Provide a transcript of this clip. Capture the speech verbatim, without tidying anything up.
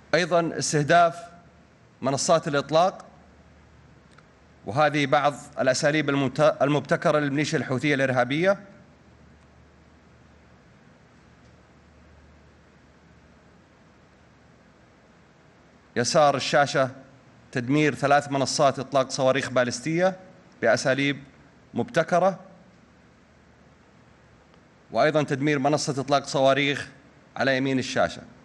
أيضا استهداف منصات الإطلاق، وهذه بعض الأساليب المبتكرة للميليشيا الحوثية الإرهابية. يسار الشاشة تدمير ثلاث منصات إطلاق صواريخ باليستية بأساليب مبتكرة، وأيضا تدمير منصة إطلاق صواريخ على يمين الشاشة.